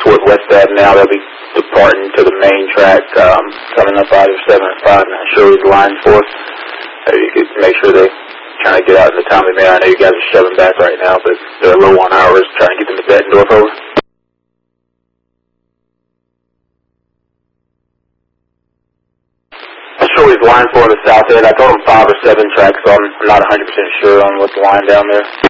report west of that now. They'll be departing to the main track, coming up out of 7 and 5 and Shirley's line for us. You could make sure they kind of get out in the timely manner. I know you guys are shoving back right now, but they're low on hours, trying to get them to Bettendorf over. Shirley's line for the south end. I told them 5 or 7 tracks, so I'm not 100% sure on what's the line down there.